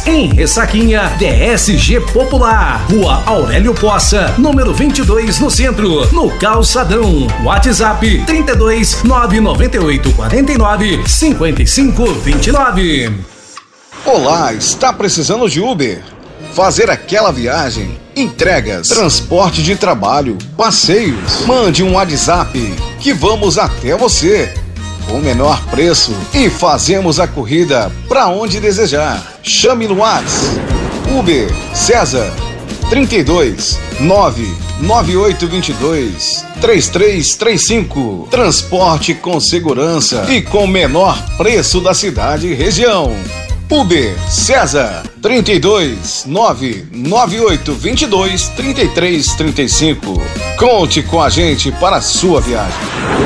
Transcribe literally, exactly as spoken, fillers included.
em Ressaquinha, D S G Popular, Rua Aurélio Poça, número vinte e dois, no centro, no Calçadão. WhatsApp trinta e dois, nove nove oito quatro nove, cinco cinco dois nove. Olá, está precisando de Uber? Fazer aquela viagem, entregas, transporte de trabalho, passeios? Mande um WhatsApp que vamos até você, com o menor preço, e fazemos a corrida para onde desejar. Chame no WhatsApp Uber César trinta e dois, nove nove oito dois dois, três três três cinco. Transporte com segurança e com o menor preço da cidade e região. Uber César trinta e dois, nove nove oito dois dois, três três três cinco. Conte com a gente para a sua viagem.